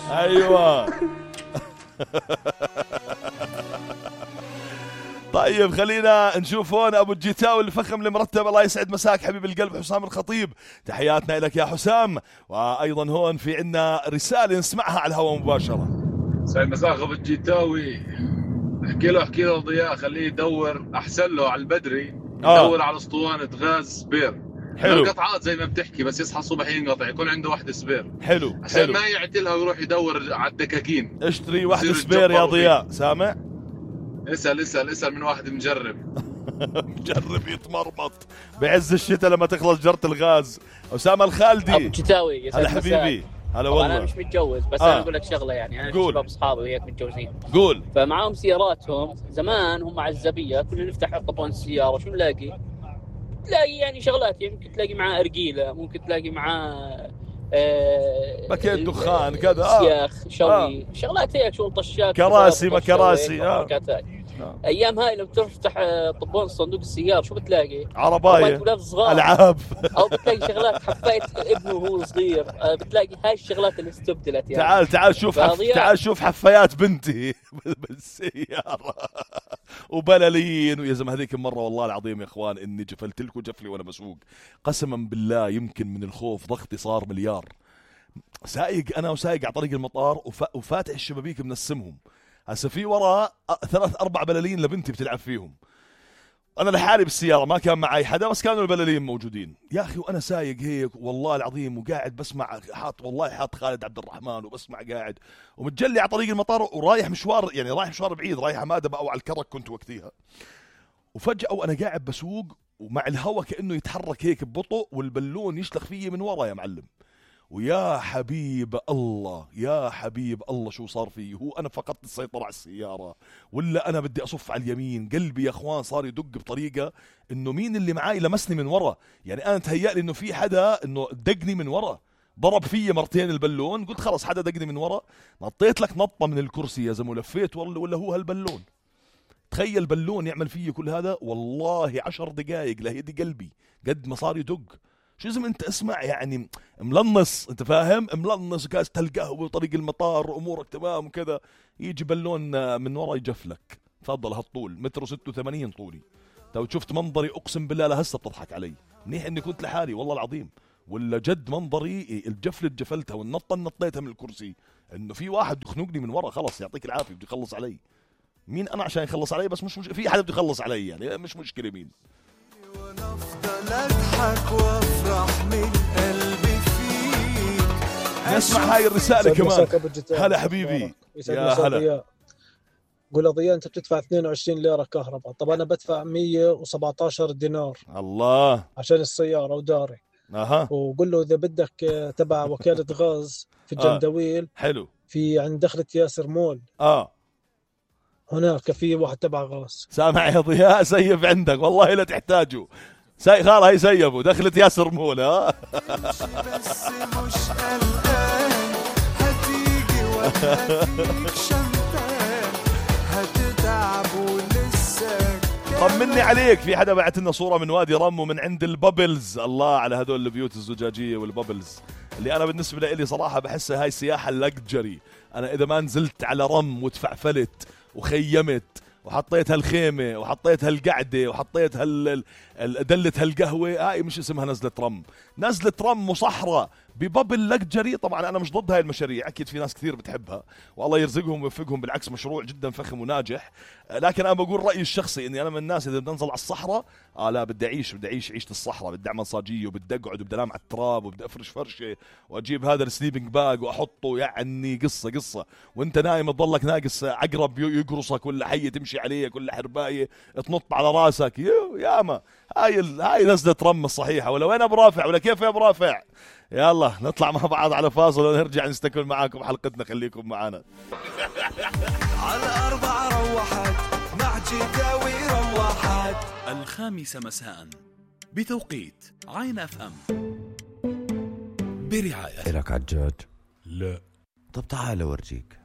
ايوه. طيب خلينا نشوف هون ابو الجيتاوي الفخم المرتب. الله يسعد مساك حبيب القلب حسام الخطيب، تحياتنا لك يا حسام. وايضا هون في عنا رساله نسمعها على الهواء مباشره. سعد مساك ابو الجيتاوي، احكي له ضياء خليه يدور احسن له على البدري، يدور على اسطوانه غاز سبير. حلو. القطعات زي ما بتحكي، بس يصحى الصبح ينقطع يكون عنده واحده سبير. حلو عشان حلو. ما يعتلها ويروح يدور على الدكاكين. اشتري واحده سبير يا ضياء. سامع؟ اسال من واحد مجرب. مجرب يتمرمط بعز الشتاء لما تخلص جرة الغاز. أسامة الخالدي ابو جتاوي، هلا حبيبي. هلا والله. انا مش متجوز، بس انا اقول لك شغله، يعني انا شباب اصحابي وياك متجوزين. قول. فمعاهم سياراتهم زمان، هم عزبيه، كنا نفتح طبون السياره شو نلاقي يعني شغلات، يمكن تلاقي معاه ارجيله، ممكن تلاقي معاه باكيت دخان كذا، سياخ شوي، شغلات هيك، شغل طشاك، كراسي ما كراسي. ايام هاي لو تفتح طبون صندوق السيارة شو بتلاقي؟ عرباية، العاب، او بتلاقي شغلات حفاية ابنه وهو صغير، بتلاقي هاي الشغلات اللي استبدلت يعني. تعال شوف تعال شوف حفايات بنتي بالسيارة وبلالين. ويا زلمه هذيك المره والله العظيم يا اخوان اني جفلت لكم جفلي وانا بسوق قسما بالله، يمكن من الخوف ضغطي صار مليار. سايق انا وسايق على طريق المطار وفاتح الشبابيك منسمهم. هسه في وراء 3-4 بلالين لبنتي بتلعب فيهم. انا لحالي بالسياره ما كان معي حدا، بس كانوا البلالين موجودين يا اخي. وانا سايق هيك والله العظيم وقاعد بسمع حاط خالد عبد الرحمن وبسمع قاعد ومتجلي على طريق المطار ورايح مشوار، يعني رايح مشوار بعيد، رايح عماده او على الكرك كنت وقتها. وفجاه وانا قاعد بسوق ومع الهواء كانه يتحرك هيك ببطء والبالون يشلخ فيي من ورا يا معلم. ويا حبيب الله يا حبيب الله شو صار فيه. هو أنا فقدت السيطرة على السيارة ولا أنا بدي أصف على اليمين؟ قلبي يا أخوان صار يدق بطريقة إنه مين اللي معاي لمسني من ورا. يعني أنا تهيألي إنه في حدا إنه دقني من ورا، ضرب فيي مرتين البالون. قلت خلص حدا دقني من ورا، نطيت لك نطة من الكرسي يا زلمة ولفيت ولا هو هالبالون. تخيل بالون يعمل فيي كل هذا والله 10 دقائق لهيدي قلبي قد ما صار يدق. شو لازم انت اسمع يعني ملنص، انت فاهم، ملنص كاسة القهوة وطريق المطار وامورك تمام وكذا، يجي بالون من ورا يجفلك. تفضل هالطول 1.86 متر طولي. تو شفت منظري اقسم بالله لهسه بتضحك علي. منيح اني كنت لحالي والله العظيم، ولا جد منظري الجفلة جفلتها والنطة نطيتها من الكرسي، انه في واحد يخنقني من ورا. خلص يعطيك العافية بده يخلص علي. مين انا عشان يخلص علي؟ بس مش في حدا بده يخلص علي يعني، مش مشكلة مين. اضحك وافرح من قلبي فيك. نسمع هاي الرسالة كمان. هلا حبيبي يا هلا. قول ضياء انت بتدفع 22 ليرة كهرباء، طب انا بدفع 117 دينار الله عشان السيارة وداري. وقول له اذا بدك تبع وكالة غاز في الجندويل حلو، في عند دخلة ياسر مول هناك في واحد تبع غاز. سامع يا ضياء؟ سيف عندك والله لا تحتاجوا. خال هاي سيبوا دخلت ياسر مول. بس مش قلقان هتيجي وهتيك شمتان هتتعب ولسه. طمني عليك، في حدا بعت لنا صورة من وادي رم ومن عند البابلز. الله على هذول البيوت الزجاجية والبابلز اللي أنا بالنسبة لي صراحة بحسها هاي سياحة لاكجري. أنا إذا ما نزلت على رم وتفعفلت وخيمت وحطيت هالخيمة وحطيت هالقعدة وحطيت دلة هالقهوة، هاي مش اسمها نزلة رم. نزلة رم مصحرة ببابل لكجري. طبعا أنا مش ضد هاي المشاريع، أكيد في ناس كثير بتحبها والله يرزقهم ويوفقهم، بالعكس مشروع جدا فخم وناجح. لكن أنا بقول رأيي الشخصي إني أنا من الناس إذا بدي أنزل على الصحراء لا بدي أعيش عيشة الصحراء. بدي أعمل صاجية وبدي أقعد وبدي أنام على التراب وبدي أفرش فرشة وأجيب هذا السليبنج باج وأحطه، يعني قصة. وأنت نايم تضلك ناقص عقرب يقرصك ولا حية تمشي عليك ولا حرباية تنط على راسك. ياما هاي نزلة رم الصحيحة. ولا وين أبو رافع ولا كيف يا أبو رافع؟ يلا نطلع مع بعض على فاصل ونرجع نستكمل معاكم حلقتنا. خليكم معنا. على 4 روحت مع جداوي روحت 5 مساء بتوقيت عين اف ام برعاية. إلك عجاج؟ لا. طب تعال اورجيك.